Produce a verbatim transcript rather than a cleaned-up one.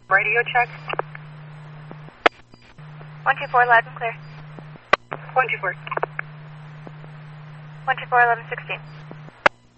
Radio check. one two four, loud and clear. one two four. one two four, eleven sixteen.